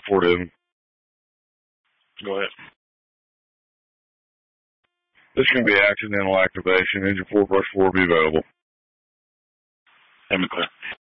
Fort Evan. Go ahead. This can be accidental activation. Engine 4 brush 4 will be available. Aim it clear.